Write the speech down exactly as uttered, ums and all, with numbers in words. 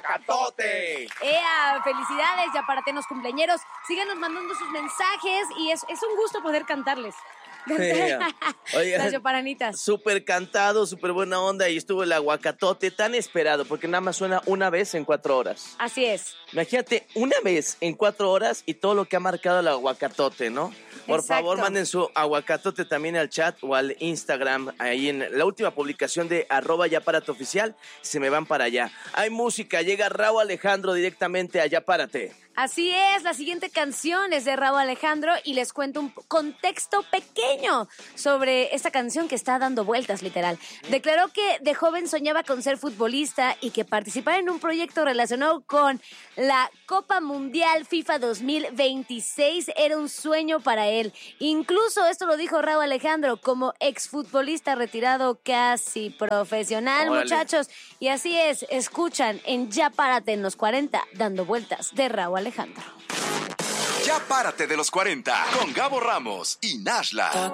aguacatote. ¡Ea! Felicidades, ya paratenos cumpleañeros. Síganos mandando sus mensajes y es, es un gusto poder cantarles. Oye, las yoparanitas. Súper cantado, súper buena onda y estuvo el aguacatote tan esperado porque nada más suena una vez en cuatro horas. Así es. Imagínate, una vez en cuatro horas y todo lo que ha marcado el aguacatote, ¿no? Por Exacto. favor, manden su aguacatote también al chat o al Instagram, ahí en la última publicación de arroba Yapárate Oficial, se me van para allá. Hay música, llega Rauw Alejandro directamente a Yapárate. Así es, la siguiente canción es de Rauw Alejandro y les cuento un contexto pequeño sobre esta canción que está dando vueltas, literal. Declaró que de joven soñaba con ser futbolista y que participar en un proyecto relacionado con la Copa Mundial FIFA dos mil veintiséis era un sueño para él. Incluso esto lo dijo Rauw Alejandro como exfutbolista retirado casi profesional, Órale. Muchachos. Y así es, escuchan en Ya Párate en los cuarenta, dando vueltas de Rauw Alejandro. Ya Párate de los cuarenta con Gabo Ramos y Nashla.